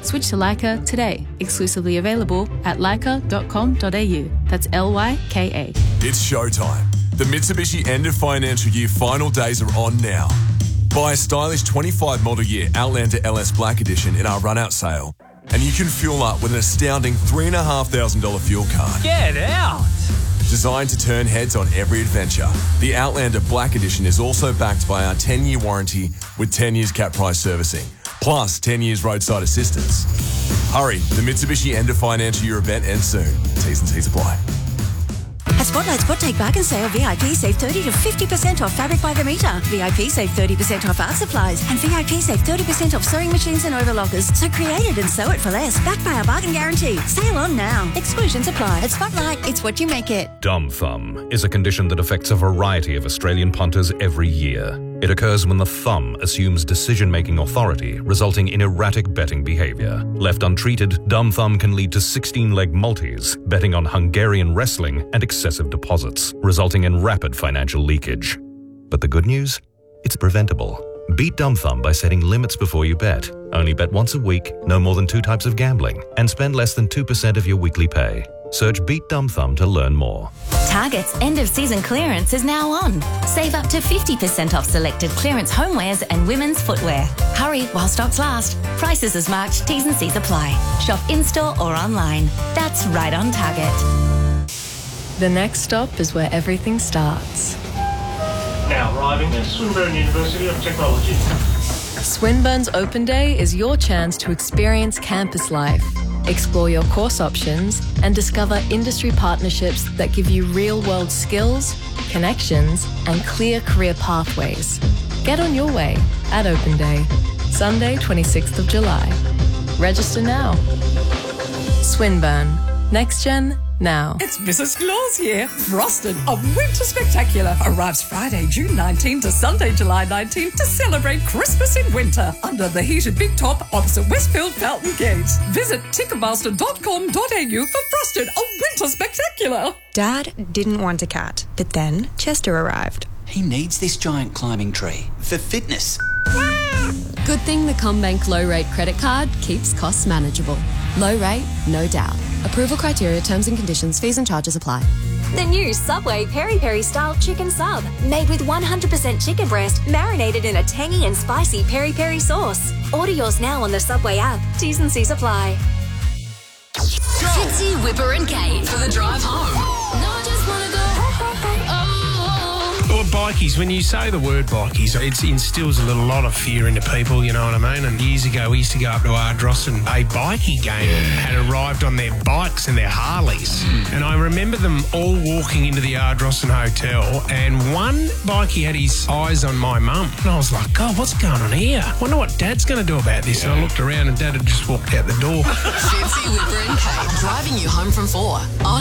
Switch to Leica today. Exclusively available at leica.com.au. That's Lyka. It's showtime. The Mitsubishi end of financial year final days are on now. Buy a stylish 25 model year Outlander LS Black Edition in our run-out sale, and you can fuel up with an astounding $3,500 fuel card. Get out! Designed to turn heads on every adventure, the Outlander Black Edition is also backed by our 10-year warranty with 10 years cap price servicing, plus 10 years roadside assistance. Hurry, the Mitsubishi end of financial year event ends soon. T's and C's apply. At Spotlight Spot Take Bargain Sale, VIP save 30 to 50% off fabric by the metre. VIP save 30% off art supplies. And VIP save 30% off sewing machines and overlockers. So create it and sew it for less. Backed by our bargain guarantee. Sale on now. Exclusions apply. At Spotlight, it's what you make it. Dumb thumb is a condition that affects a variety of Australian punters every year. It occurs when the thumb assumes decision-making authority, resulting in erratic betting behaviour. Left untreated, dumb thumb can lead to 16-leg multis, betting on Hungarian wrestling and excessive deposits, resulting in rapid financial leakage. But the good news? It's preventable. Beat dumb thumb by setting limits before you bet. Only bet once a week, no more than 2 types of gambling, and spend less than 2% of your weekly pay. Search Beat Dumb Thumb to learn more. Target's end-of-season clearance is now on. Save up to 50% off selected clearance homewares and women's footwear. Hurry while stocks last. Prices as marked, T's and C's apply. Shop in-store or online. That's right on Target. The next stop is where everything starts. Now arriving at Swinburne University of Technology. Swinburne's Open Day is your chance to experience campus life, explore your course options, and discover industry partnerships that give you real-world skills, connections, and clear career pathways. Get on your way at Open Day, Sunday, 26th of July. Register now. Swinburne. Next Gen, now. It's Mrs. Claus here. Frosted, a winter spectacular, arrives Friday, June 19 to Sunday, July 19 to celebrate Christmas in winter under the heated big top opposite Westfield Fountain Gate. Visit ticketmaster.com.au for Frosted, a winter spectacular. Dad didn't want a cat, but then Chester arrived. He needs this giant climbing tree for fitness. Good thing the CommBank low rate credit card keeps costs manageable. Low rate, no doubt. Approval criteria, terms and conditions, fees and charges apply. The new Subway Peri Peri Style Chicken Sub. Made with 100% chicken breast, marinated in a tangy and spicy peri peri sauce. Order yours now on the Subway app. T's and C's apply. Fitzy, Whipper and Kate for the drive home. No, I just want to go. Well, bikies, when you say the word bikies, it instills a lot of fear into people, you know what I mean? And years ago, we used to go up to Ardross and a bikie gang had arrived on their bikes and their Harleys. And I remember them all walking into the Ardrossan Hotel, and one bikie had his eyes on my mum. And I was like, God, what's going on here? I wonder what Dad's going to do about this. And I looked around and Dad had just walked out the door. Fitzy, Whipper and Kate driving you home from 4.